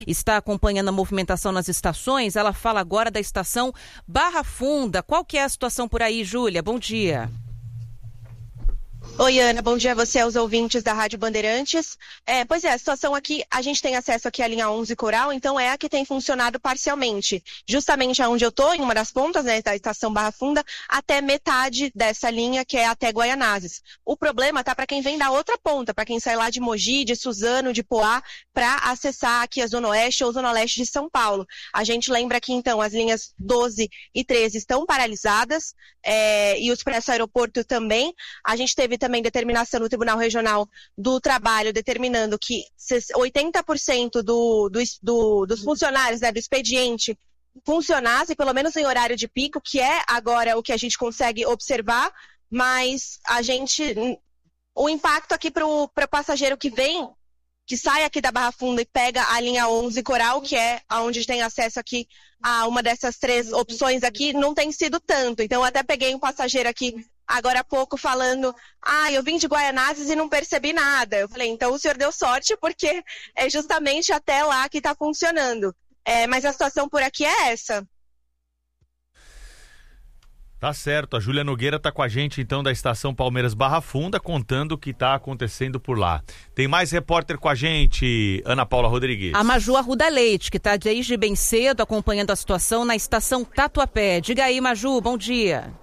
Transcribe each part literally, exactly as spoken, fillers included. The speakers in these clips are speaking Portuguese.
está acompanhando a movimentação nas estações. Ela fala agora da estação Barra Funda. Qual que é a situação por aí, Júlia? Bom dia. Oi, Ana, bom dia a você, aos ouvintes da Rádio Bandeirantes. É, pois é, a situação aqui, a gente tem acesso aqui à linha onze Coral, então é a que tem funcionado parcialmente. Justamente onde eu estou, em uma das pontas, né, da estação Barra Funda, até metade dessa linha, que é até Guaianazes. O problema tá para quem vem da outra ponta, para quem sai lá de Mogi, de Suzano, de Poá, para acessar aqui a Zona Oeste ou Zona Leste de São Paulo. A gente lembra que, então, as linhas doze e treze estão paralisadas, é, e o Expresso Aeroporto também. A gente teve também determinação no Tribunal Regional do Trabalho determinando que oitenta por cento do, do, do, dos funcionários, né, do expediente funcionasse, pelo menos em horário de pico, que é agora o que a gente consegue observar, mas a gente, o impacto aqui para o passageiro que vem, que sai aqui da Barra Funda e pega a linha onze Coral, que é onde tem acesso aqui a uma dessas três opções aqui, não tem sido tanto. Então eu até peguei um passageiro aqui agora há pouco falando, ah, eu vim de Guaianazes e não percebi nada. Eu falei, então o senhor deu sorte, porque é justamente até lá que está funcionando. É, mas a situação por aqui é essa. Tá certo, a Júlia Nogueira tá com a gente então da estação Palmeiras Barra Funda, contando o que tá acontecendo por lá. Tem mais repórter com a gente, Ana Paula Rodrigues. A Maju Arruda Leite, que tá desde bem cedo acompanhando a situação na estação Tatuapé. Diga aí, Maju, bom dia.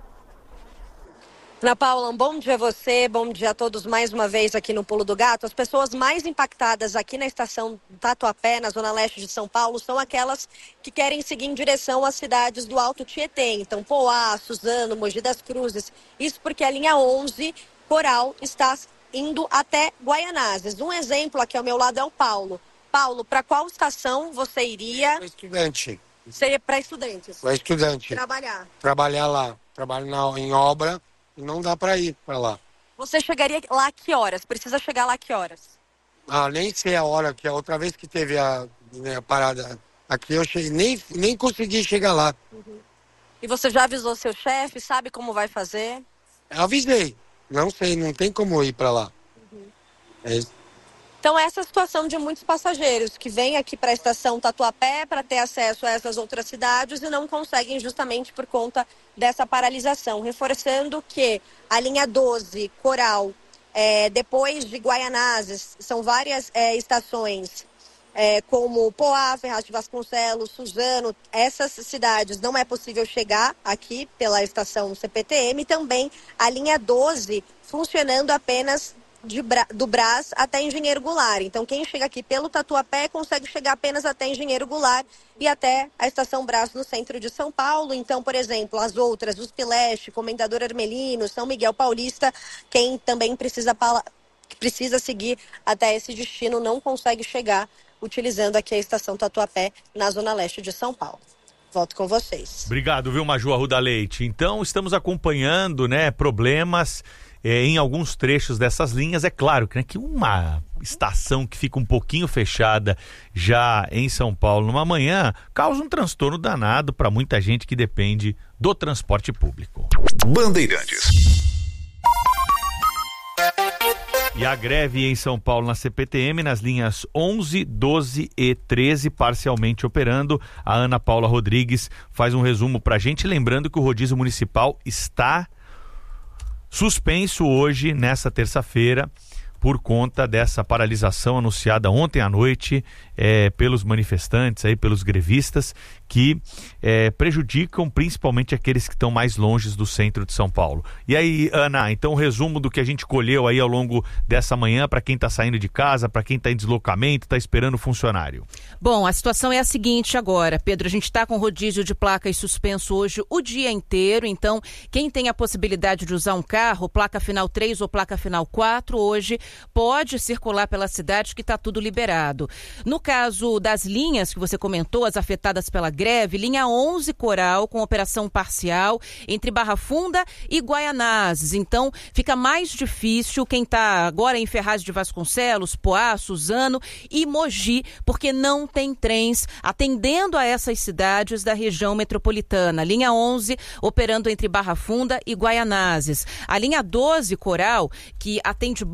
Ana Paula, um bom dia a você, bom dia a todos mais uma vez aqui no Pulo do Gato. As pessoas mais impactadas aqui na estação Tatuapé, na zona leste de São Paulo, são aquelas que querem seguir em direção às cidades do Alto Tietê. Então, Poá, Suzano, Mogi das Cruzes. Isso porque a linha onze Coral está indo até Guaianazes. Um exemplo aqui ao meu lado é o Paulo. Paulo, para qual estação você iria? Para estudante. Seria para estudantes? Para estudante. Trabalhar. Trabalhar lá. Trabalho na, em obra. Não dá para ir para lá. Você chegaria lá a que horas? Precisa chegar lá a que horas? Ah, nem sei a hora, que a outra vez que teve a, né, a parada aqui, eu cheguei, nem, nem consegui chegar lá. Uhum. E você já avisou seu chefe? Sabe como vai fazer? Eu avisei. Não sei, não tem como ir para lá. Uhum. É... Então essa é a situação de muitos passageiros que vêm aqui para a estação Tatuapé para ter acesso a essas outras cidades e não conseguem justamente por conta dessa paralisação. Reforçando que a linha doze, Coral, é, depois de Guaianazes, são várias é, estações é, como Poá, Ferraz de Vasconcelos, Suzano. Essas cidades não é possível chegar aqui pela estação C P T M. Também a linha doze funcionando apenas De, do Brás até Engenheiro Goulart. Então quem chega aqui pelo Tatuapé consegue chegar apenas até Engenheiro Goulart e até a estação Brás no centro de São Paulo. Então, por exemplo, as outras, U S P Leste, Comendador Armelino, São Miguel Paulista, quem também precisa, precisa seguir até esse destino não consegue chegar utilizando aqui a estação Tatuapé na zona leste de São Paulo. Volto com vocês. Obrigado, viu, Maju Arruda Leite. Então, estamos acompanhando, né, problemas É, em alguns trechos dessas linhas. É claro que, né, que uma estação que fica um pouquinho fechada já em São Paulo numa manhã causa um transtorno danado para muita gente que depende do transporte público. Bandeirantes. E a greve em São Paulo na C P T M nas linhas onze, doze e treze parcialmente operando. A Ana Paula Rodrigues faz um resumo para a gente, lembrando que o rodízio municipal está suspenso hoje, nessa terça-feira, por conta dessa paralisação anunciada ontem à noite é, pelos manifestantes, aí, pelos grevistas, que é, prejudicam principalmente aqueles que estão mais longe do centro de São Paulo. E aí, Ana, então o resumo do que a gente colheu aí ao longo dessa manhã para quem está saindo de casa, para quem está em deslocamento, está esperando o funcionário. Bom, a situação é a seguinte agora, Pedro, a gente está com rodízio de placas suspenso hoje o dia inteiro, então quem tem a possibilidade de usar um carro, placa final três ou placa final quatro, hoje pode circular pela cidade que está tudo liberado. No caso das linhas que você comentou, as afetadas pela greve, linha onze Coral com operação parcial entre Barra Funda e Guaianazes. Então fica mais difícil quem está agora em Ferraz de Vasconcelos, Poá, Suzano e Mogi, porque não tem trens atendendo a essas cidades da região metropolitana. Linha onze operando entre Barra Funda e Guaianazes. A linha doze Coral, que atende boa parte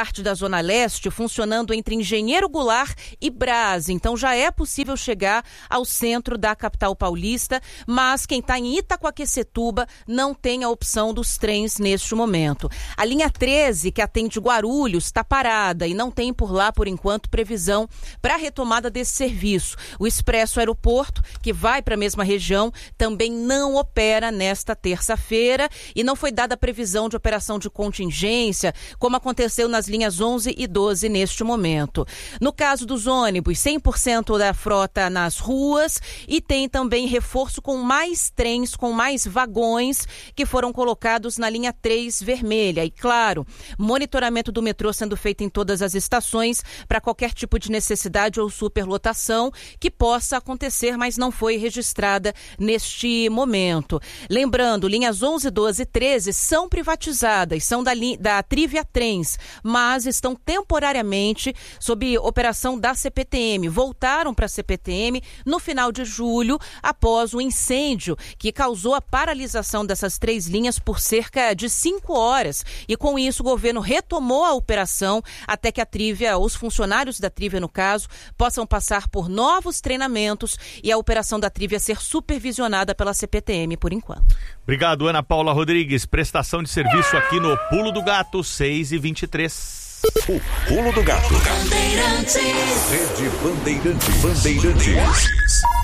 parte da Zona Leste funcionando entre Engenheiro Goulart e Brás. Então já é possível chegar ao centro da capital paulista, mas quem está em Itaquaquecetuba não tem a opção dos trens neste momento. A linha treze, que atende Guarulhos, está parada e não tem por lá, por enquanto, previsão para a retomada desse serviço. O Expresso Aeroporto, que vai para a mesma região, também não opera nesta terça-feira e não foi dada a previsão de operação de contingência, como aconteceu nas linhas onze e doze neste momento. No caso dos ônibus, cem por cento da frota nas ruas e tem também reforço com mais trens, com mais vagões que foram colocados na linha três vermelha. E claro, monitoramento do metrô sendo feito em todas as estações para qualquer tipo de necessidade ou superlotação que possa acontecer, mas não foi registrada neste momento. Lembrando, linhas onze, doze e treze são privatizadas, são da, da Trivia Trens, mas estão temporariamente sob operação da C P T M. Voltaram para a C P T M no final de julho, após o incêndio que causou a paralisação dessas três linhas por cerca de cinco horas. E com isso o governo retomou a operação até que a Trivia, os funcionários da Trivia no caso, possam passar por novos treinamentos e a operação da Trivia ser supervisionada pela C P T M por enquanto. Obrigado, Ana Paula Rodrigues. Prestação de serviço aqui no Pulo do Gato, seis e vinte e três. O Pulo do Gato. Rede Bandeirantes. Bandeirantes.